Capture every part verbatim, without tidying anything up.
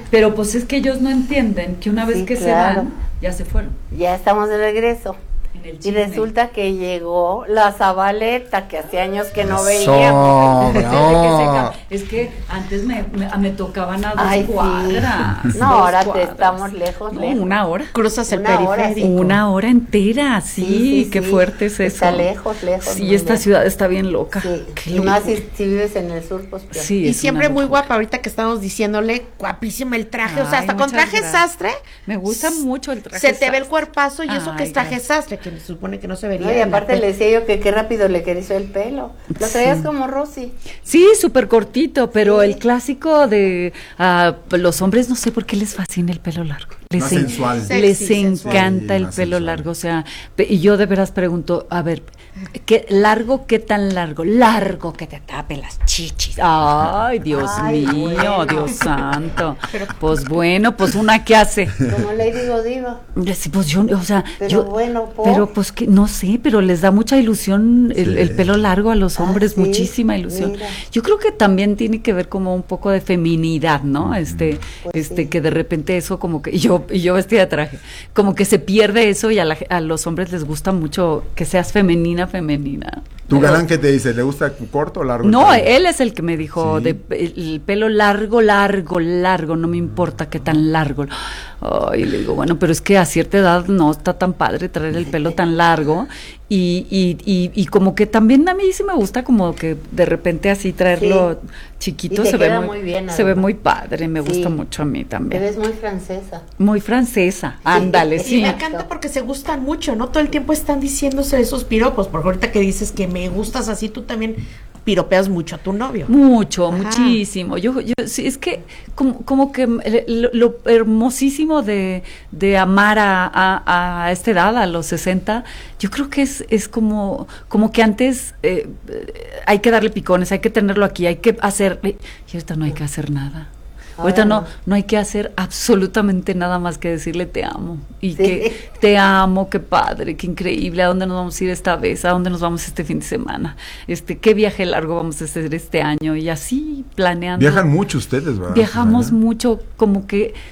Pero pues es que ellos no entienden que una vez Sí, que claro. se van, ya se fueron. Ya estamos de regreso. En el Y chisme. resulta que llegó la Zabaleta, que hace años que no Eso, veíamos. Desde que se bravo. ca- Es que antes me, me, me tocaban a dos Ay, sí. cuadras. No, dos ahora te cuadras. estamos lejos, No, lejos. una hora. Cruzas el Una hora, periférico. sí. Una hora entera, sí, Sí, sí, qué sí. fuerte es eso. Está lejos, lejos, Sí, muy esta lejos. ciudad está bien loca. Sí. Qué Y más locura. si, si vives en el sur, pues peor. Sí, Y es siempre una muy locura. guapa, ahorita que estamos diciéndole, guapísima el traje, o sea, Ay, hasta con muchas traje gracias. sastre. Me gusta mucho el traje Se te ve el sastre. cuerpazo y eso que Ay, es traje gracias. sastre, que se supone que no se vería. No, y en la aparte pe- le decía yo que qué rápido le creció el pelo. Lo traías Sí. como Rosy. Sí, súper cortito, pero Sí. el clásico de ah, los hombres, no sé por qué les fascina el pelo largo. Les, Más en- sensual. les Sexy, sensual. encanta Sí, el más pelo sensual. largo, o sea, pe- y yo de veras pregunto, a ver, ¿qué largo, qué tan largo? Largo que te tape las chichis. Ay, Dios Ay, mío, bueno. Dios santo. Pues bueno, pues una que hace. Como Lady Godiva. Sí, pues yo, o sea, Pero yo, bueno, ¿por? pero pues que no sé, pero les da mucha ilusión el, Sí. el pelo largo a los Ah, hombres, sí, muchísima ilusión. mira. Yo creo que también tiene que ver como un poco de feminidad, ¿no? Este, Pues este, sí. que de repente eso como que, y yo, y yo vestida de traje, como que se pierde eso y a, la- a los hombres les gusta mucho que seas femenina, femenina. ¿Tu galán qué te dice? ¿Le gusta corto o largo? el No, cabello? él es el que me dijo Sí. de el, el pelo largo, largo, largo, no me importa qué tan largo. Ay, le digo, bueno, pero es que a cierta edad no está tan padre traer el pelo tan largo y, y, y, y como que también a mí sí me gusta como que de repente así traerlo Sí. chiquito, Y te se ve queda muy, muy bien, se ve además. muy padre, me gusta Sí. mucho a mí Te también. ves muy francesa. Muy francesa, ándale, Y sí. me encanta porque se gustan mucho, ¿no? Todo el tiempo están diciéndose esos piropos, porque ahorita que dices que me gustas así, tú también piropeas mucho a tu novio. Mucho, Ajá. muchísimo. Yo, yo, sí, es que como, como que lo, lo hermosísimo de, de amar a, a, a esta edad, a los sesenta, yo creo que es, es como, como que antes eh, hay que darle picones, hay que tenerlo aquí, hay que hacerle, y ahorita no hay que hacer nada. Ahorita no, no hay que hacer absolutamente nada más que decirle te amo. Y Sí. que te amo, qué padre, qué increíble, a dónde nos vamos a ir esta vez, a dónde nos vamos este fin de semana, este, qué viaje largo vamos a hacer este año, y así planeando. Viajan mucho ustedes, ¿verdad? Viajamos Susana? mucho, como que eh,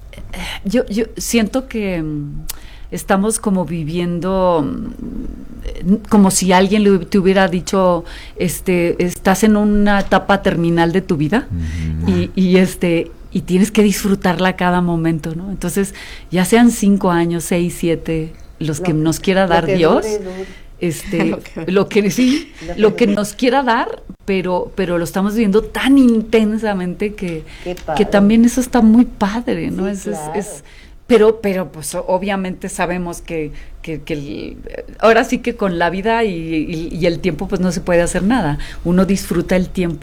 yo, yo siento que mm, estamos como viviendo mm, como si alguien le, te hubiera dicho, este, estás en una etapa terminal de tu vida y, y este y tienes que disfrutarla a cada momento, ¿no? Entonces, ya sean cinco años, seis, siete, los que Lo- nos quiera lo dar que Dios, dure, dure. este, Lo que- lo que sí, Lo que lo que dure. nos quiera dar, pero, pero lo estamos viviendo tan intensamente que, Qué que padre. también eso está muy padre, ¿no? Sí, es, es- claro. es- pero, pero pues o- obviamente sabemos que, que, que el- ahora sí que con la vida y, y- y el tiempo pues no se puede hacer nada. Uno disfruta el tiempo